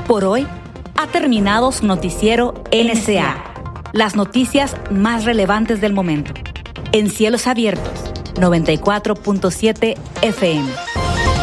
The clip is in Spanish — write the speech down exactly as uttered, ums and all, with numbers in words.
Por hoy ha terminado su noticiero N C A. Las noticias más relevantes del momento. En Cielos Abiertos, noventa y cuatro punto siete F M.